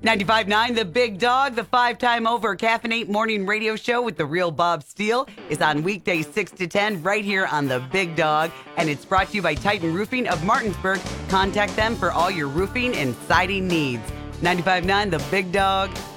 95.9 The Big Dog, the 5-time over caffeinate morning radio show with the real Bob Steele, is on weekdays 6 to 10 right here on The Big Dog. And it's brought to you by Titan Roofing of Martinsburg. Contact them for all your roofing and siding needs. 95.9 The Big Dog.